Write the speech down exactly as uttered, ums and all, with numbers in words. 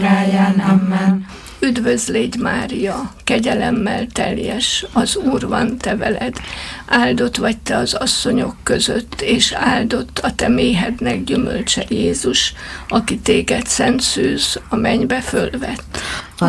ráján. Amen. Üdvözl légy, Mária, kegyelemmel teljes, az Úr van te veled. Áldott vagy te az asszonyok között, és áldott a te méhednek gyümölcse Jézus, aki téged szent szűz a mennybe fölvett.